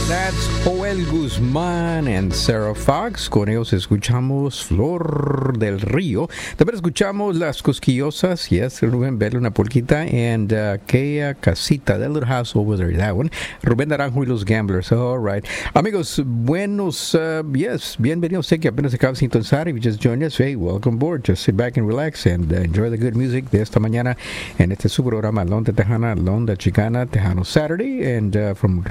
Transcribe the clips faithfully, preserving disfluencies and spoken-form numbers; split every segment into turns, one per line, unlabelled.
That's Joel Guzmán and Sarah Fox. Con ellos escuchamos Flor del Río. También escuchamos Las Cosquillosas. Yes, Rubén, verle una polquita. And uh, aquella casita, that little house over there, that one. Rubén Naranjo y los Gamblers. All right. Amigos, buenos, uh, yes, bienvenidos. Sé que apenas acaba de sintonizar. If you just joined us, hey, welcome aboard. Just sit back and relax and uh, enjoy the good music de esta mañana en este su programa Londa Tejana, Londa Chicana, Tejano Saturday. And uh, from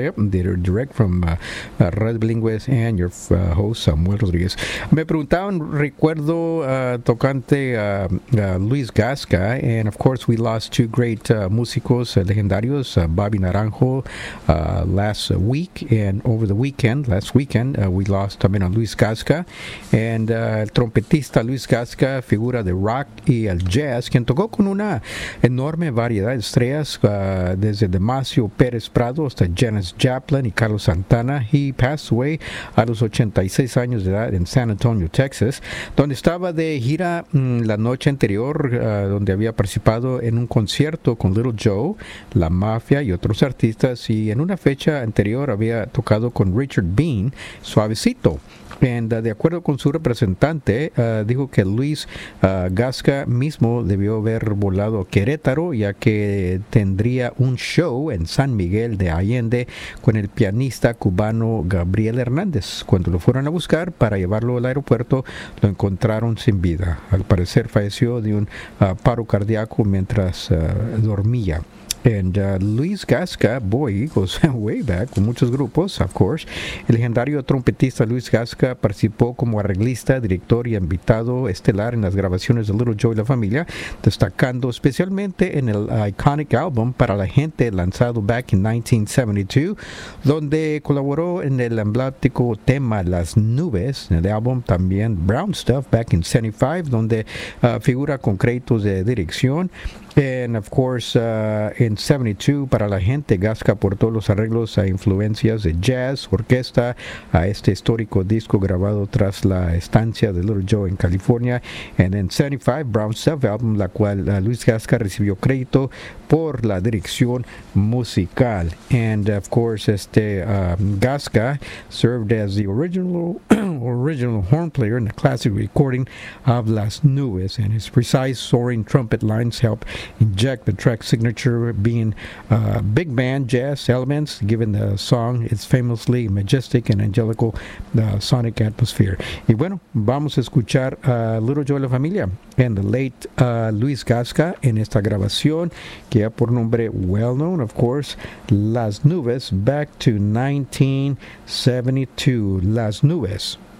direct from uh, uh, Red Bilingües and your uh, host Samuel Rodríguez. Me preguntaban, recuerdo uh, tocante uh, uh, Luis Gasca, and of course we lost two great uh, músicos uh, legendarios, uh, Bobby Naranjo uh, last week, and over the weekend, last weekend, uh, we lost también a Luis Gasca, and uh, el trompetista Luis Gasca, figura de rock y el jazz, quien tocó con una enorme variedad de estrellas, uh, desde Demasio Pérez Prado hasta Janis Joplin y Carlos Santana. He passed away a los ochenta y seis años de edad en San Antonio, Texas, donde estaba de gira mmm, la noche anterior, uh, donde había participado en un concierto con Little Joe, La Mafia y otros artistas, y en una fecha anterior había tocado con Richard Bean, Suavecito. And, uh, de acuerdo con su representante, uh, dijo que Luis uh, Gasca mismo debió haber volado a Querétaro, ya que tendría un show en San Miguel de Allende con el pianista cubano Gabriel Hernández. Cuando lo fueron a buscar para llevarlo al aeropuerto, lo encontraron sin vida. Al parecer falleció de un uh, paro cardíaco mientras uh, dormía. And uh, Luis Gasca, boy, goes way back, con muchos grupos, of course. El legendario trompetista Luis Gasca participó como arreglista, director y invitado estelar en las grabaciones de Little Joe y la Familia, destacando especialmente en el iconic álbum Para la Gente, lanzado back in nineteen seventy-two, donde colaboró en el emblemático tema Las Nubes, en el álbum también Brown Stuff, back in seventy-five, donde uh, figura con créditos de dirección. And of course, uh, en seventy-two, Para la Gente, Gasca aportó los arreglos a influencias de jazz, orquesta, a este histórico disco grabado tras la estancia de Little Joe en California. And en seventy-five, Brown Stuff album, la cual uh, Luis Gasca recibió crédito por la dirección musical. And of course, este uh, Gasca served as the original original horn player in the classic recording of Las Nubes, and his precise soaring trumpet lines help inject the track signature, being uh, big band jazz elements, giving the song its famously majestic and angelical uh, sonic atmosphere. Y bueno, vamos a escuchar a uh, Little Joe y la Familia and the late uh, Luis Gasca en esta grabación que ya por nombre well known, of course, Las Nubes, back to nineteen seventy-two. Las Nubes.